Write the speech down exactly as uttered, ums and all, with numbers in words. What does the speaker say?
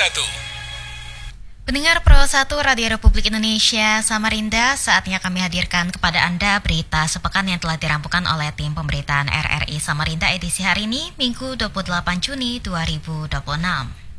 satu. Pendengar Pro satu Radio Republik Indonesia Samarinda, saatnya kami hadirkan kepada Anda berita sepekan yang telah dirampungkan oleh tim pemberitaan R R I Samarinda edisi hari ini, Minggu dua puluh delapan Juni dua ribu dua puluh enam.